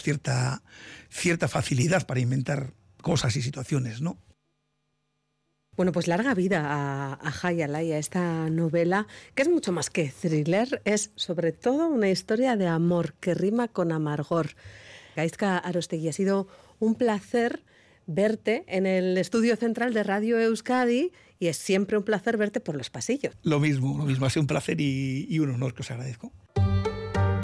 cierta facilidad para inventar cosas y situaciones, ¿no? Bueno, pues larga vida a Jai Alai, a esta novela, que es mucho más que thriller, es sobre todo una historia de amor que rima con amargor. Gaizka Arostegui, ha sido un placer verte en el estudio central de Radio Euskadi y es siempre un placer verte por los pasillos. Lo mismo, ha sido un placer y un honor que os agradezco.